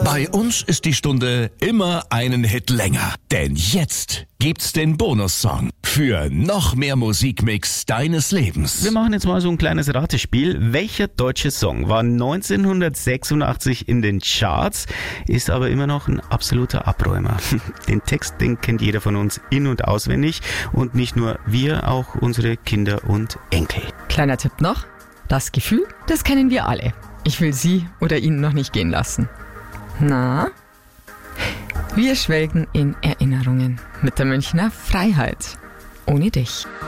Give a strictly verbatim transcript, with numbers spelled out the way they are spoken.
Bei uns ist die Stunde immer einen Hit länger. Denn jetzt gibt's den Bonussong für noch mehr Musikmix deines Lebens. Wir machen jetzt mal so ein kleines Ratespiel. Welcher deutsche Song war neunzehnhundertsechsundachtzig in den Charts, ist aber immer noch ein absoluter Abräumer? Den Text, den kennt jeder von uns in- und auswendig. Und nicht nur wir, auch unsere Kinder und Enkel. Kleiner Tipp noch. Das Gefühl, das kennen wir alle. Ich will Sie oder ihn noch nicht gehen lassen. Na? Wir schwelgen in Erinnerungen mit der Münchner Freiheit. Ohne dich.